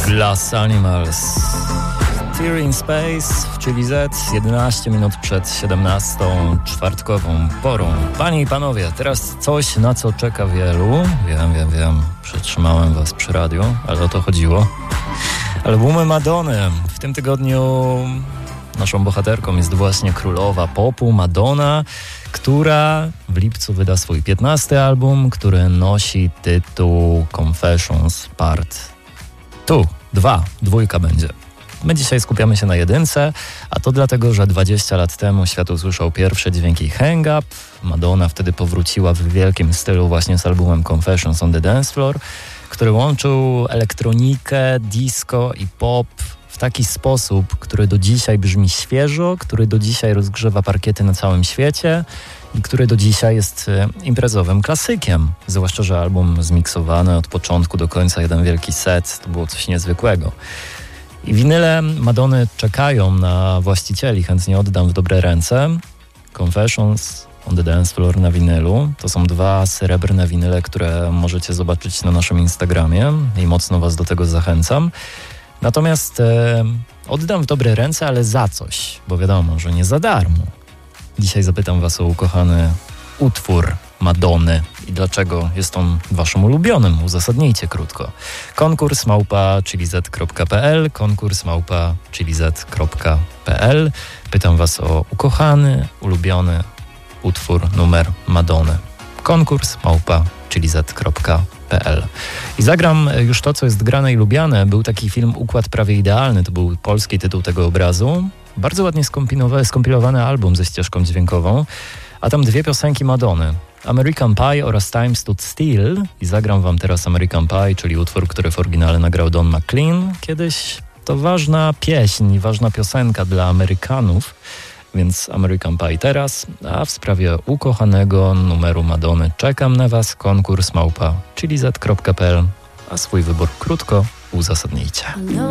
Glass Animals. Fear in Space w Chili Z, 11 minut przed 17, czwartkową porą. Panie i panowie, teraz coś, na co czeka wielu. Wiem, przytrzymałem was przy radiu, ale o to chodziło. Albumy Madonny. W tym tygodniu naszą bohaterką jest właśnie królowa popu Madonna, która w lipcu wyda swój 15. album, który nosi tytuł Confessions Part 2. Dwójka będzie. My dzisiaj skupiamy się na jedynce, a to dlatego, że 20 lat temu świat usłyszał pierwsze dźwięki Hang Up. Madonna wtedy powróciła w wielkim stylu właśnie z albumem Confessions on the Dance Floor, który łączył elektronikę, disco i pop w taki sposób, który do dzisiaj brzmi świeżo, który do dzisiaj rozgrzewa parkiety na całym świecie i który do dzisiaj jest imprezowym klasykiem. Zwłaszcza, że album zmiksowany od początku do końca, jeden wielki set, to było coś niezwykłego. I winyle Madonny czekają na właścicieli, chętnie oddam w dobre ręce. Confessions on the Dance Floor na winylu. To są 2 srebrne winyle, które możecie zobaczyć na naszym Instagramie i mocno was do tego zachęcam. Natomiast oddam w dobre ręce, ale za coś, bo wiadomo, że nie za darmo. Dzisiaj zapytam was o ukochany utwór Madonny i dlaczego jest on waszym ulubionym. Uzasadnijcie krótko. konkurs@chiliz.pl konkurs@chiliz.pl. Pytam was o ukochany, ulubiony utwór, numer Madonny. konkurs@chiliz.pl. I zagram już to, co jest grane i lubiane. Był taki film Układ prawie idealny, to był polski tytuł tego obrazu. Bardzo ładnie skompilowany album ze ścieżką dźwiękową, a tam 2 piosenki Madonny. American Pie oraz Time Stood Still. I zagram wam teraz American Pie, czyli utwór, który w oryginale nagrał Don McLean. Kiedyś to ważna pieśń, ważna piosenka dla Amerykanów, więc American Pie teraz, a w sprawie ukochanego numeru Madonny czekam na was. konkurs@chiliz.pl, a swój wybór krótko uzasadnijcie.